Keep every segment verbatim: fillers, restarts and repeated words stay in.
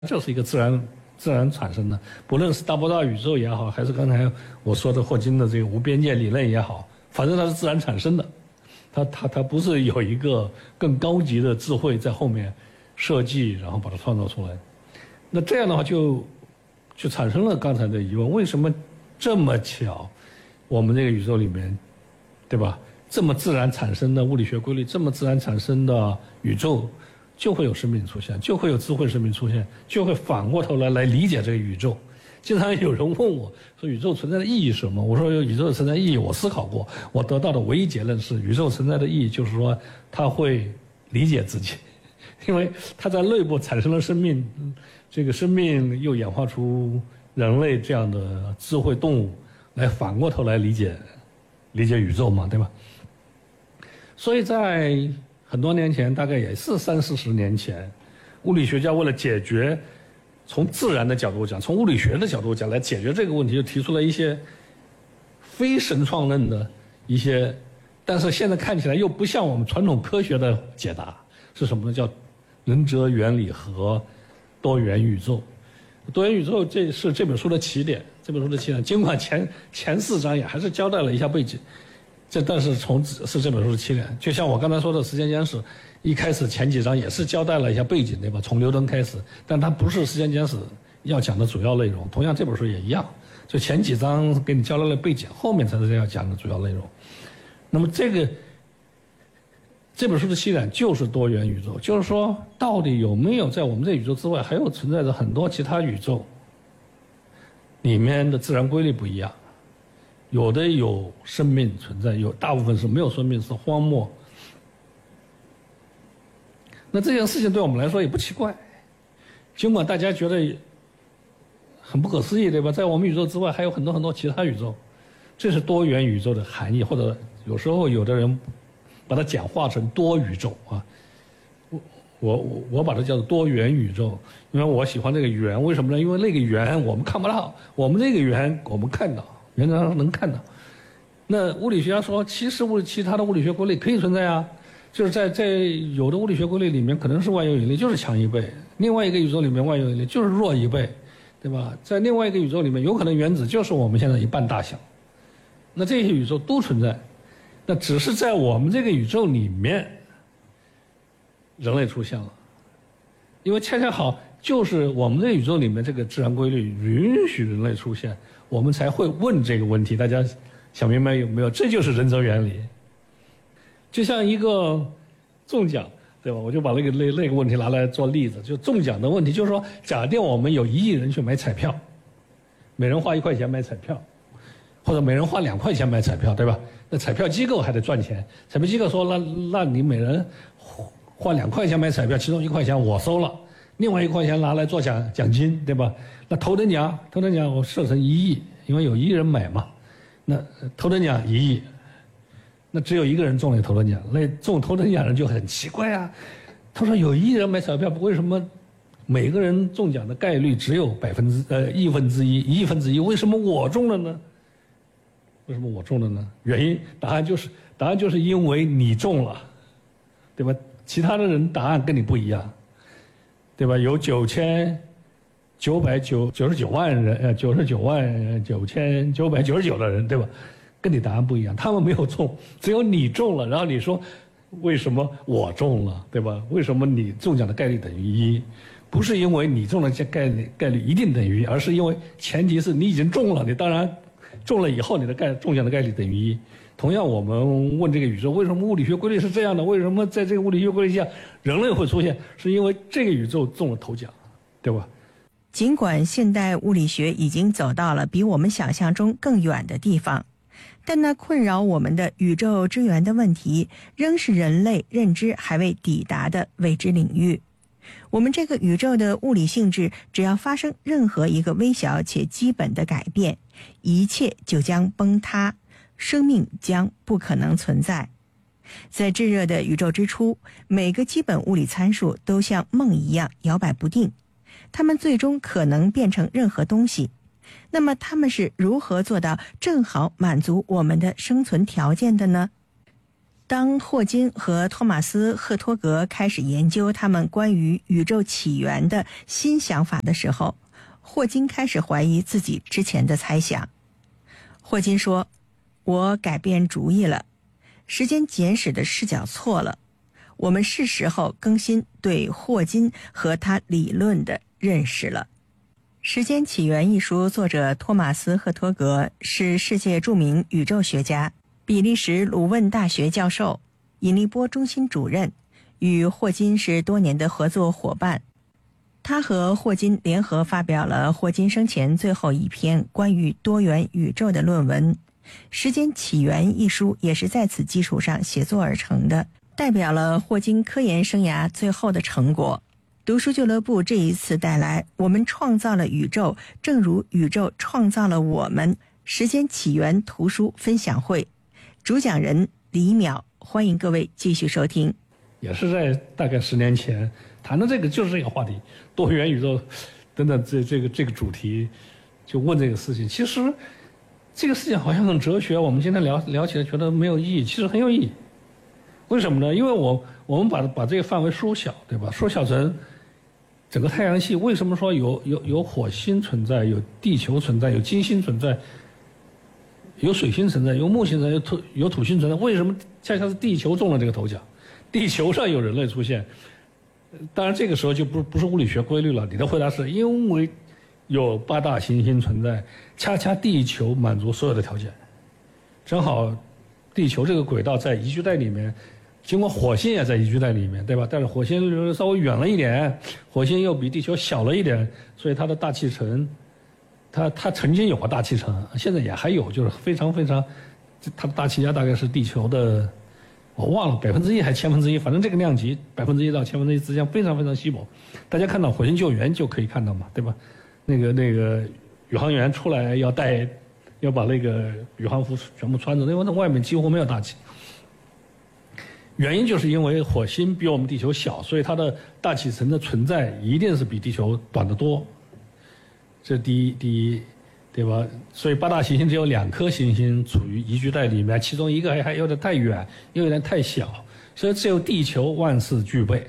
就是一个自然自然产生的，不论是大波大宇宙也好，还是刚才我说的霍金的这个无边界理论也好，反正它是自然产生的，它它它不是有一个更高级的智慧在后面设计，然后把它创造出来。那这样的话就就产生了刚才的疑问：为什么这么巧，我们这个宇宙里面，对吧？这么自然产生的物理学规律，这么自然产生的宇宙，就会有生命出现，就会有智慧生命出现，就会反过头来来理解这个宇宙。经常有人问我说宇宙存在的意义是什么？我说宇宙存在的意义我思考过，我得到的唯一结论是宇宙存在的意义就是说它会理解自己，因为它在内部产生了生命，这个生命又演化出人类这样的智慧动物来反过头来理解理解宇宙嘛，对吧？所以在很多年前，大概也是三四十年前，物理学家为了解决从自然的角度讲，从物理学的角度讲来解决这个问题，就提出了一些非神创论的一些，但是现在看起来又不像我们传统科学的解答，是什么呢？叫仁哲原理和多元宇宙。多元宇宙这是这本书的起点，这本书的起点，尽管前前四章也还是交代了一下背景。这但是从是这本书的起点，就像我刚才说的时间简史，一开始前几章也是交代了一下背景，对吧？从牛顿开始，但它不是时间简史要讲的主要内容。同样这本书也一样，就前几章给你交代了背景，后面才是要讲的主要内容。那么这个这本书的起点就是多元宇宙，就是说到底有没有在我们这宇宙之外还有存在着很多其他宇宙，里面的自然规律不一样。有的有生命存在，有大部分是没有生命，是荒漠。那这件事情对我们来说也不奇怪，尽管大家觉得很不可思议，对吧？在我们宇宙之外还有很多很多其他宇宙，这是多元宇宙的含义，或者有时候有的人把它简化成多宇宙啊。我我我把它叫做多元宇宙，因为我喜欢这个元，为什么呢？因为那个元我们看不到，我们这个元我们看到。原则上能看到，那物理学家说，其实物其他的物理学规律可以存在啊，就是在在有的物理学规律里面，可能是万有引力就是强一倍，另外一个宇宙里面万有引力就是弱一倍，对吧？在另外一个宇宙里面，有可能原子就是我们现在一半大小，那这些宇宙都存在，那只是在我们这个宇宙里面，人类出现了，因为恰恰好就是我们这个宇宙里面这个自然规律允许人类出现。我们才会问这个问题，大家想明白有没有？这就是仁哲原理。就像一个中奖，对吧？我就把那个那那个问题拿来做例子，就中奖的问题，就是说，假定我们有一亿人去买彩票，每人花一块钱买彩票，或者每人花两块钱买彩票，对吧？那彩票机构还得赚钱，彩票机构说，那那你每人花两块钱买彩票，其中一块钱我收了。另外一块钱拿来做奖奖金，对吧？那头等奖，头等奖我设成一亿，因为有一亿人买嘛。那头等奖一亿，那只有一个人中了头等奖，那中头等奖人就很奇怪啊。他说有一亿人买彩票，为什么每个人中奖的概率只有百分之呃亿分之一，一亿分之一？为什么我中了呢？为什么我中了呢？原因答案就是答案就是因为你中了，对吧？其他的人答案跟你不一样。对吧？有九千九百九九十九万人，呃，九十九万九千九百九十九的人，对吧？跟你答案不一样，他们没有中，只有你中了。然后你说，为什么我中了，对吧？为什么你中奖的概率等于一？不是因为你中了这概率概率一定等于一，而是因为前提是你已经中了，你当然中了以后你的概中奖的概率等于一。同样，我们问这个宇宙为什么物理学规律是这样的？为什么在这个物理学规律下人类会出现？是因为这个宇宙中了头奖，对吧？ 尽管现代物理学已经走到了比我们想象中更远的地方，但那困扰我们的宇宙之源的问题，仍是人类认知还未抵达的未知领域。我们这个宇宙的物理性质，只要发生任何一个微小且基本的改变，一切就将崩塌。生命将不可能存在。在炙热的宇宙之初，每个基本物理参数都像梦一样摇摆不定，它们最终可能变成任何东西。那么它们是如何做到正好满足我们的生存条件的呢？ 当霍金和托马斯·赫托格开始研究他们关于宇宙起源的新想法的时候，霍金开始怀疑自己之前的猜想。霍金说，我改变主意了，时间简史的视角错了，我们是时候更新对霍金和他理论的认识了。《时间起源》一书作者托马斯·赫托格是世界著名宇宙学家，比利时鲁汶大学教授，引力波中心主任，与霍金是多年的合作伙伴。他和霍金联合发表了霍金生前最后一篇关于多元宇宙的论文，《时间起源》一书也是在此基础上写作而成的，代表了霍金科研生涯最后的成果。读书俱乐部这一次带来我们创造了宇宙，正如宇宙创造了我们，《时间起源》图书分享会，主讲人李淼，欢迎各位继续收听。 也是在大概十年前谈的这个就是这个话题，多元宇宙等等这这个这个主题，就问这个事情。其实这个事情好像很哲学，我们今天聊聊起来觉得没有意义，其实很有意义。为什么呢？因为我我们把把这个范围缩小，对吧？缩小成整个太阳系。为什么说有有有火星存在，有地球存在，有金星存在，有水星存在，有木星存在，有土有土星存在？为什么恰恰是地球中了这个头奖？地球上有人类出现，当然这个时候就不不是物理学规律了。你的回答是因为有八大行星存在，恰恰地球满足所有的条件，正好地球这个轨道在宜居带里面，尽管火星也在宜居带里面，对吧？但是火星稍微远了一点，火星又比地球小了一点，所以它的大气层，它它曾经有过大气层，现在也还有，就是非常非常，它的大气压大概是地球的。我忘了百分之一还千分之一，反正这个量级百分之一到千分之一之间非常非常稀薄。大家看到火星救援就可以看到嘛，对吧？那个那个宇航员出来要带，要把那个宇航服全部穿着，因为那外面几乎没有大气。原因就是因为火星比我们地球小，所以它的大气层的存在一定是比地球短得多。这是第一第一。对吧？所以八大行星只有两颗行星处于宜居带里面，其中一个还还有点太远，又有点太小，所以只有地球万事俱备，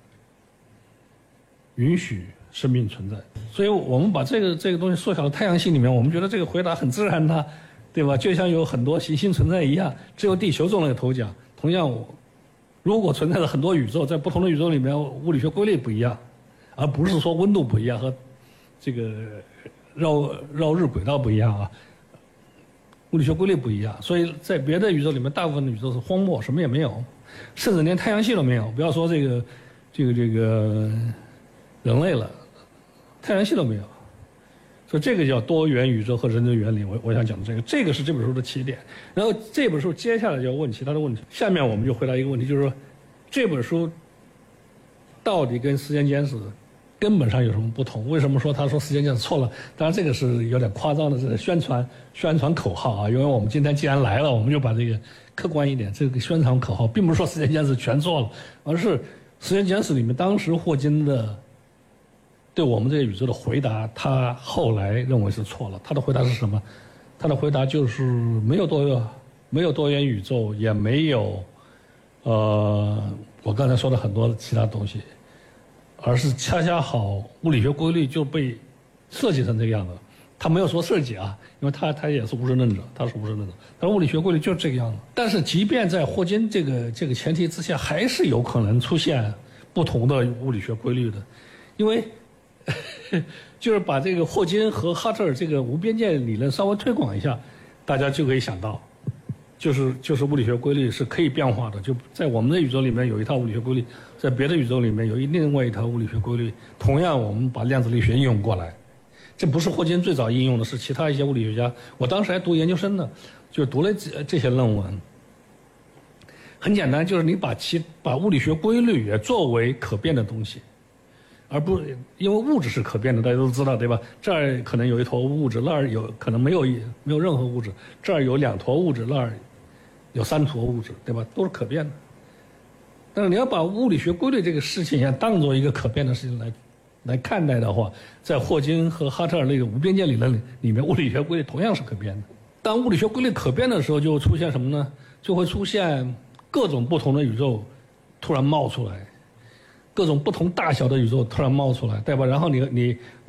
允许生命存在。所以我们把这个这个东西缩小到太阳系里面，我们觉得这个回答很自然的，对吧？就像有很多行星存在一样，只有地球中了个头奖。同样，如果存在着很多宇宙，在不同的宇宙里面，物理学规律不一样，而不是说温度不一样和这个。绕绕日轨道不一样啊，物理学规律不一样，所以在别的宇宙里面，大部分的宇宙是荒漠，什么也没有，甚至连太阳系都没有。不要说这个这个这个人类了，太阳系都没有。所以这个叫多元宇宙和人类原理。我我想讲的这个，这个是这本书的起点。然后这本书接下来就要问其他的问题。下面我们就回答一个问题，就是说这本书到底跟时间简史根本上有什么不同？为什么说他说时间简史错了？当然这个是有点夸张的，是宣传宣传口号啊。因为我们今天既然来了，我们就把这个客观一点，这个宣传口号并不是说时间简史全错了，而是时间简史里面当时霍金的对我们这个宇宙的回答，他后来认为是错了。他的回答是什么？他的回答就是没有多没有多元宇宙，也没有呃我刚才说的很多其他东西。而是恰恰好物理学规律就被设计成这个样子。他没有说设计啊，因为他他也是无神论者，他是无神论者。但物理学规律就是这个样子。但是即便在霍金这个这个前提之下，还是有可能出现不同的物理学规律的，因为就是把这个霍金和哈特尔这个无边界理论稍微推广一下，大家就可以想到。就是就是物理学规律是可以变化的，就在我们的宇宙里面有一套物理学规律，在别的宇宙里面有另外一套物理学规律。同样，我们把量子力学应用过来，这不是霍金最早应用的，是其他一些物理学家。我当时还读研究生呢，就读了这这些论文。很简单，就是你把其把物理学规律也作为可变的东西，而不因为物质是可变的，大家都知道，对吧？这儿可能有一坨物质，那儿有可能没有没有任何物质，这儿有两坨物质，那儿有三坨物质，对吧？都是可变的。但是你要把物理学规律这个事情也当做一个可变的事情来来看待的话，在霍金和哈特尔那个无边界理论里面，物理学规律同样是可变的。当物理学规律可变的时候，就会出现什么呢？就会出现各种不同的宇宙突然冒出来，各种不同大小的宇宙突然冒出来，对吧？然后你你